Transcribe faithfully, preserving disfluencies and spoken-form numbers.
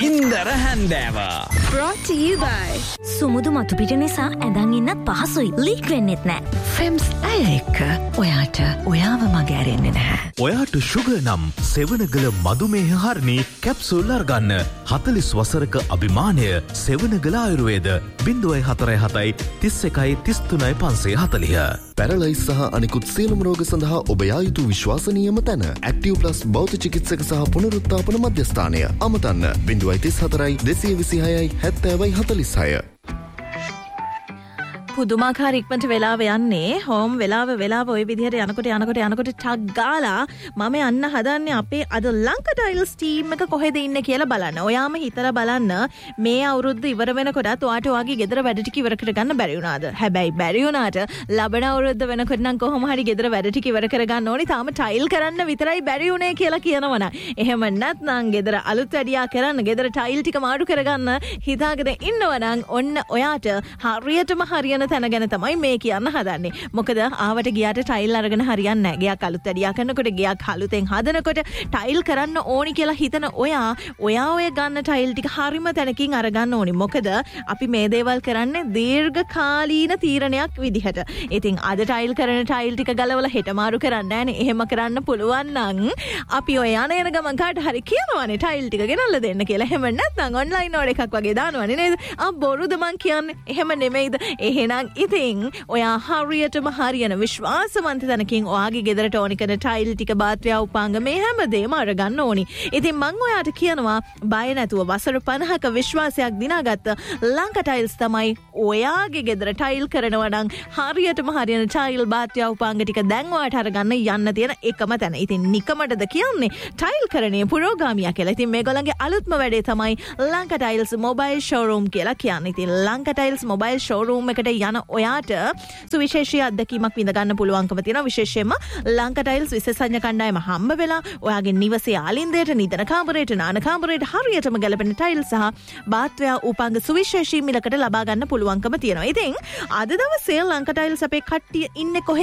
ගින්දර හැන්දෑව. Brought to you by සුමුදු මතු පිට නිසා ඇඳන් ඉන්නත් පහසුයි. ලීක් වෙන්නෙත් නෑ. ෆෙම්ස් ඇය එක්ක ඔයාට ඔයාව මගේ ඇරෙන්නේ නැහැ. ඔයාට ෂුගර් නම් සෙවනගල මදුමේහ හරණි කැප්සූල් අරගන්න. හතළිස් වසරක අභිමානය සෙවනගල ආයුර්වේද ज़ीरो फोर सेवन तीस एक तीस तीन पाँच सौ चालीस. පැරලයිස් සහ අනිකුත් සියලුම රෝග සඳහා ඔබ යා යුතු විශ්වාසනීයම තැන ඇක්ටිව් ප්ලස් බෞද්ධ චිකිත්සක සහ පුනරුත්ථාපන මධ්‍යස්ථානය. අමතන්න ज़ीरो तीस चार दो छह सत्तर चालीस. පුදුමාකාර ඉක්මනට වෙලාව යන්නේ. හෝම් වෙලාව වෙලාව ওই විදිහට යනකොට යනකොට යනකොට ටක් ගාලා මම යන්න හදන්නේ අපේ අද ලංකා ටයිල්ස් ටීම් එක කොහෙද ඉන්නේ කියලා බලන්න. ඔයාම හිතලා බලන්න මේ අවුරුද්ද ඉවර වෙනකොටත් ඔයාට ඔයාගේ ගෙදර වැඩ ටික ඉවර කරගන්න බැරි වුණාද? හැබැයි බැරි වුණාට ලබන අවුරුද්ද වෙනකොට නම් කොහොම හරි ගෙදර වැඩ ටික ඉවර කරගන්න ඕනි. තාම ටයිල් කරන්න විතරයි බැරි වුණේ කියලා කියනවනම් එහෙම නැත්නම් ගෙදර අලුත් වැඩියා කරන්න ගෙදර ටයිල් ටික මාරු කරගන්න හිතාගෙන ඉන්නවනම් ඔන්න ඔයාට හරියටම හරියන තැන ගැන තමයි මේ කියන්න හදන්නේ. මොකද ආවට ගියාට ටයිල් අරගෙන හරියන්නේ නැහැ. ගියක් අලුත් වැඩියා කරනකොට ගියක් අලුතෙන් හදනකොට ටයිල් කරන්න ඕනි කියලා හිතන ඔයා ඔයා ඔය ගන්න ටයිල් ටික හරිම තැනකින් අරගන්න ඕනි. මොකද අපි මේ දේවල් කරන්නේ දීර්ඝ කාලීන තීරණයක් විදිහට. ඉතින් අද ටයිල් කරන ටයිල් ටික ගලවලා හෙට මාරු කරන්නේ නැහනේ. එහෙම කරන්න පුළුවන් නම් අපි ඔය යන යන ගමන් කාට හරි කියනවානේ ටයිල් ටික ගෙනල්ලා දෙන්න කියලා. එහෙම නැත්නම් ඔන්ලයින් ඕඩර් එකක් වගේ දානවානේ නේද? ආ බොරුද මං කියන්නේ? එහෙම නෙමෙයිද? එහෙනම් ඉතින් ඔයා හරියටම හරියන විශ්වාසවන්ත තැනකින් ඔයාගේ ගෙදරට ඕනි කරන ටයිල් ටික බාත්‍යා උපාංග මේ හැමදේම අරගන්න ඕනි. ඉතින් මං ඔයාට කියනවා බය නැතුව වසර පනහක විශ්වාසයක් දිනාගත්ත ලංකා ටයිල්ස් තමයි ඔයාගේ ගෙදර ටයිල් කරනවා නම් හරියටම හරියන ටයිල් බාත්‍යා උපාංග ටික දැන් ඔයාට අරගන්න යන්න තියෙන එකම තැන. ඉතින් නිකමටද කියන්නේ ටයිල් කරණයේ පුරෝගාමියා කියලා. ඉතින් මේගොල්ලන්ගේ අලුත්ම වැඩේ තමයි ලංකා ටයිල්ස් මොබයිල් ෂෝරූම් කියලා කියන්නේ. ඉතින් ලංකා ටයිල්ස් මොබයිල් ෂෝරූම් එකට යන ඔයාට සුවිශේෂී අත්දැකීමක් විඳ ගන්න පුළුවන්කම තියෙනවා. විශේෂයෙන්ම ලංකා ටයිල්ස් විශේෂඥ කණ්ඩායම හම්බ වෙලා ඔයාගේ නිවසේ ආලින්දයට, නිදන කාමරයට, නාන කාමරයට හරියටම ගැලපෙන ටයිල් සහ බාත්‍යා උපාංග සුවිශේෂී මිලකට ලබා ගන්න පුළුවන්කම තියෙනවා. ඉතින් අද දවසේ ලංකා ටයිල්ස් අපේ කට්ටිය ඉන්නේ කොහෙද